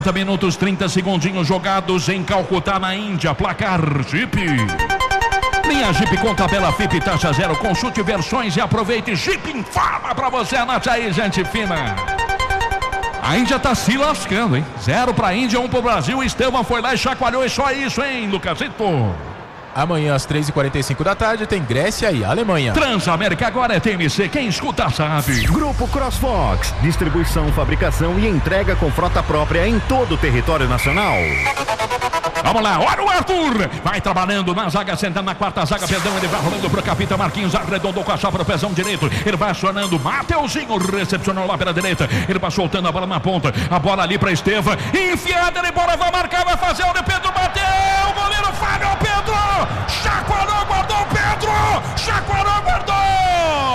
Minutos, 30 segundinhos jogados em Calcutá, na Índia. Placar Jeep. Linha Jeep com tabela FIP, taxa zero. Consulte versões e aproveite. Jeep informa pra você. Anote aí, gente fina. A Índia tá se lascando, hein? 0 pra Índia, 1 pro Brasil. Estevam foi lá e chacoalhou. E só isso, hein, Lucasito? Amanhã às 3h45 da tarde tem Grécia e Alemanha. Transamérica agora é TMC, quem escuta sabe. Grupo CrossFox, distribuição, fabricação e entrega com frota própria em todo o território nacional. Vamos lá, olha o Arthur, vai trabalhando na zaga, sentando na quarta zaga, perdão, ele vai rolando pro capitão Marquinhos, arredondou com a chapa pro pezão direito, ele vai acionando, Mateuzinho recepcionou lá pela direita, ele vai soltando a bola na ponta, a bola ali pra Estevam, enfiada, ele bola, vai marcar, vai fazer, o Pedro bateu, o goleiro falhou, Pedro, chacoalhou, guardou o Pedro, chacoalhou, guardou,